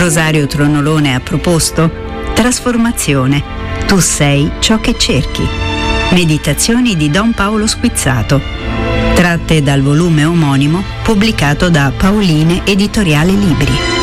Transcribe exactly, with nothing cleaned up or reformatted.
Rosario Tronolone ha proposto Trasformazione, tu sei ciò che cerchi. Meditazioni di Don Paolo Squizzato, tratte dal volume omonimo pubblicato da Pauline Editoriale Libri.